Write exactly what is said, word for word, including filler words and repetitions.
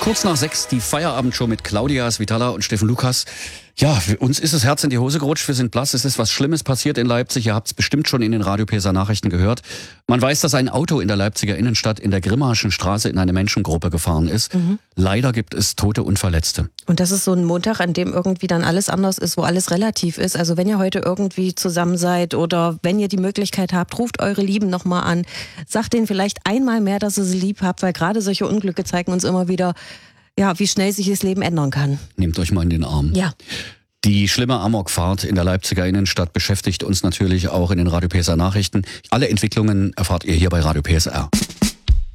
Kurz nach sechs die Feierabendshow mit Claudia Svitala und Steffen Lukas. Ja, für uns ist das Herz in die Hose gerutscht, wir sind blass. Es ist was Schlimmes passiert in Leipzig. Ihr habt es bestimmt schon in den Radio P S A Nachrichten gehört. Man weiß, dass ein Auto in der Leipziger Innenstadt in der Grimmaschen Straße in eine Menschengruppe gefahren ist. Mhm. Leider gibt es Tote und Verletzte. Und das ist so ein Montag, an dem irgendwie dann alles anders ist, wo alles relativ ist. Also wenn ihr heute irgendwie zusammen seid oder wenn ihr die Möglichkeit habt, ruft eure Lieben nochmal an. Sagt denen vielleicht einmal mehr, dass ihr sie lieb habt, weil gerade solche Unglücke zeigen uns immer wieder, ja, wie schnell sich das Leben ändern kann. Nehmt euch mal in den Arm. Ja. Die schlimme Amokfahrt in der Leipziger Innenstadt beschäftigt uns natürlich auch in den Radio P S A Nachrichten. Alle Entwicklungen erfahrt ihr hier bei Radio P S R.